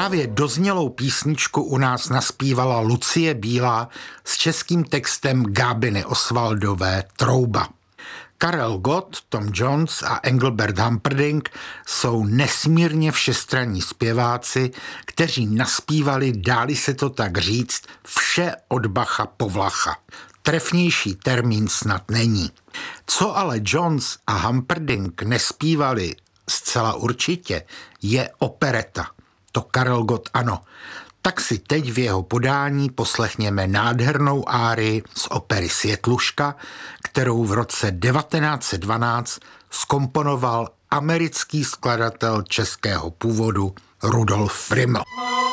Právě doznělou písničku u nás naspívala Lucie Bílá s českým textem Gábiny Osvaldové Trouba. Karel Gott, Tom Jones a Engelbert Humperdinck jsou nesmírně všestranní zpěváci, kteří naspívali, dáli se to tak říct, vše od Bacha po Vlacha. Trefnější termín snad není. Co ale Jones a Humperdinck nespívali zcela určitě, je opereta. To Karel Gott ano. Tak si teď v jeho podání poslechněme nádhernou árii z opery Světluška, kterou v roce 1912 zkomponoval americký skladatel českého původu Rudolf Friml.